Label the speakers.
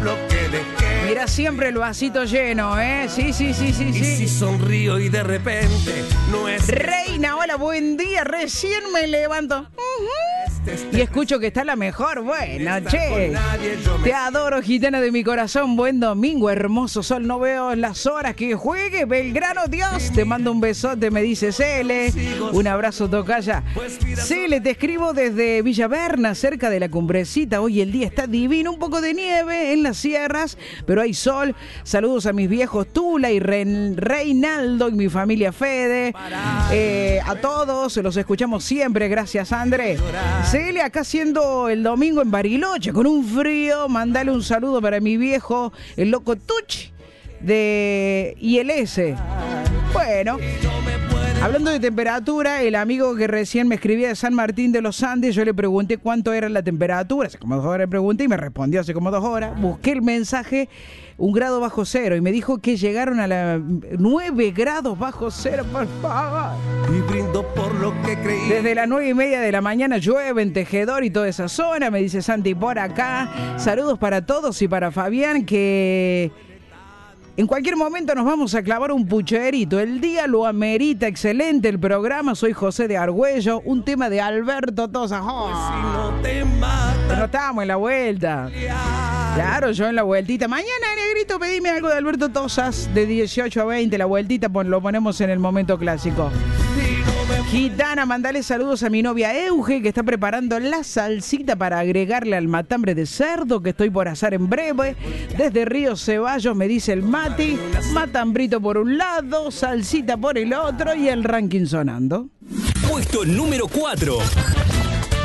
Speaker 1: Mira siempre el vasito lleno, ¿eh? Sí.
Speaker 2: Y si sonrío y de repente no es...
Speaker 1: Reina, hola, buen día. Recién me levanto. Y escucho que está la mejor. Bueno, che. Te adoro, gitana de mi corazón. Buen domingo, hermoso sol. No veo las horas que juegue Belgrano. Dios, te mando un besote, me dice Cele. Un abrazo, tocaya. Cele, te escribo desde Villaverna, cerca de la Cumbrecita. Hoy el día está divino. Un poco de nieve en las sierras, pero hay sol. Saludos a mis viejos Tula y Reinaldo y mi familia Fede. A todos, los escuchamos siempre. Gracias, André. Cele, acá siendo el domingo en Bariloche, con un frío. Mandale un saludo para mi viejo, el loco Tucci de ILS. Bueno, hablando de temperatura, el amigo que recién me escribía de San Martín de los Andes, yo le pregunté cuánto era la temperatura. Hace como 2 horas le pregunté y me respondió hace como 2 horas. Busqué el mensaje, 1 grado bajo cero, y me dijo que llegaron a la 9 grados bajo cero, por favor.
Speaker 2: Y brindo por lo que creí.
Speaker 1: Desde las 9:30 de la mañana llueve en Tejedor y toda esa zona, me dice Santi por acá. Saludos para todos y para Fabián, que en cualquier momento nos vamos a clavar un pucherito. El día lo amerita, excelente el programa. Soy José de Argüello, un tema de Alberto Tosa. ¡Oh!
Speaker 2: Si no te mata.
Speaker 1: Pero estamos en la vuelta. Claro, yo en la vueltita. Mañana, negrito, pedime algo de Alberto Tosas de 18 a 20. La vueltita lo ponemos en el momento clásico. Gitana, mandale saludos a mi novia Euge, que está preparando la salsita para agregarle al matambre de cerdo que estoy por asar en breve. Desde Río Ceballos me dice el Mati, matambrito por un lado, salsita por el otro y el ranking sonando.
Speaker 3: Puesto número 4.